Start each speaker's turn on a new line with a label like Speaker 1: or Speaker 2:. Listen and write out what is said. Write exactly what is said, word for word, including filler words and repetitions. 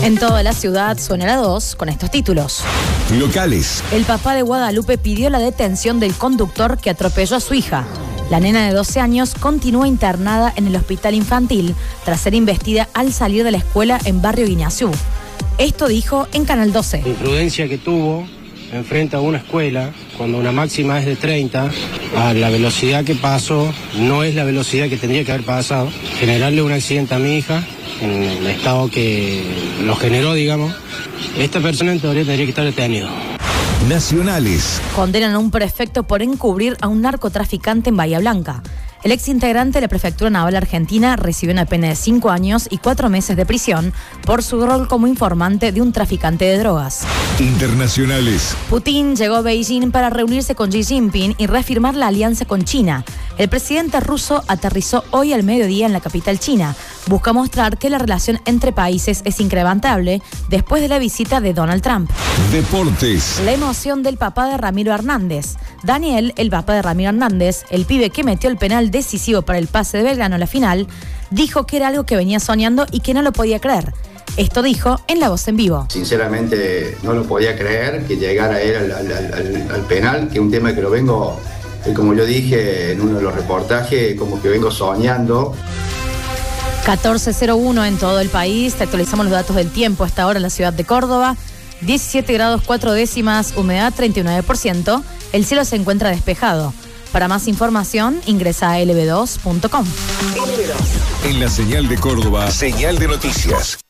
Speaker 1: En toda la ciudad suena la dos con estos títulos.
Speaker 2: Locales.
Speaker 1: El papá de Guadalupe pidió la detención del conductor que atropelló a su hija. La nena de doce años continúa internada en el hospital infantil tras ser investida al salir de la escuela en Barrio Guiñazú. Esto dijo en Canal doce.
Speaker 3: La imprudencia que tuvo enfrente a una escuela, cuando una máxima es de treinta, a la velocidad que pasó no es la velocidad que tendría que haber pasado. Generarle un accidente a mi hija, en el estado que lo generó, digamos, esta persona en teoría tendría que estar detenido.
Speaker 2: Nacionales.
Speaker 1: Condenan a un prefecto por encubrir a un narcotraficante en Bahía Blanca. El exintegrante de la Prefectura Naval Argentina recibió una pena de cinco años y cuatro meses de prisión por su rol como informante de un traficante de drogas.
Speaker 2: Internacionales.
Speaker 1: Putin llegó a Beijing para reunirse con Xi Jinping y reafirmar la alianza con China. El presidente ruso aterrizó hoy al mediodía en la capital china. Busca mostrar que la relación entre países es incrementable después de la visita de Donald Trump.
Speaker 2: Deportes.
Speaker 1: La emoción del papá de Ramiro Hernández. Daniel, el papá de Ramiro Hernández, el pibe que metió el penal decisivo para el pase de Belgrano a la final, dijo que era algo que venía soñando y que no lo podía creer. Esto dijo en La Voz en Vivo.
Speaker 4: Sinceramente no lo podía creer que llegara él al, al, al, al penal, que es un tema que lo vengo, como yo dije en uno de los reportajes, como que vengo soñando.
Speaker 1: catorce cero uno en todo el país. Te actualizamos los datos del tiempo a esta hora en la ciudad de Córdoba. diecisiete grados cuatro décimas, humedad treinta y nueve por ciento. El cielo se encuentra despejado. Para más información, ingresa a L B dos punto com.
Speaker 2: En la señal de Córdoba, señal de noticias.